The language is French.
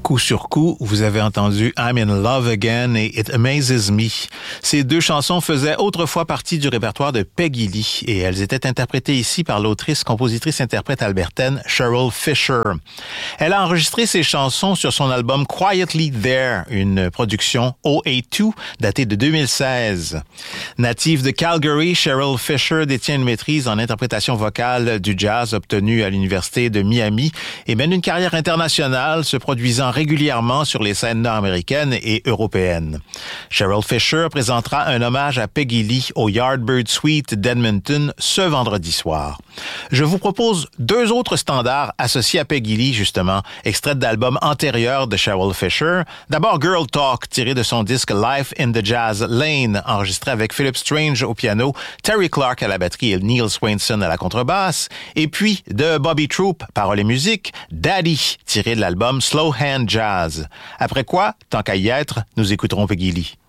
Coup sur coup, vous avez entendu I'm in Love Again et It Amazes Me. Ces deux chansons faisaient autrefois partie du répertoire de Peggy Lee et elles étaient interprétées ici par l'autrice, compositrice, interprète albertaine Cheryl Fisher. Elle a enregistré ces chansons sur son album Quietly There, une production OA2 datée de 2016. Native de Calgary, Cheryl Fisher détient une maîtrise en interprétation vocale du jazz obtenue à l'Université de Miami et mène une carrière internationale se produisant régulièrement sur les scènes nord-américaines et européennes. Cheryl Fisher présentera un hommage à Peggy Lee au Yardbird Suite d'Edmonton ce vendredi soir. Je vous propose deux autres standards associés à Peggy Lee, justement, extraits d'albums antérieurs de Cheryl Fisher. D'abord Girl Talk, tiré de son disque Life in the Jazz Lane, enregistré avec Philip Strange au piano, Terry Clark à la batterie et Neil Swainson à la contrebasse. Et puis de Bobby Troup, paroles et musique, Daddy, tiré de l'album Slow Hand Jazz. Après quoi, tant qu'à y être, nous écouterons Peggy Lee.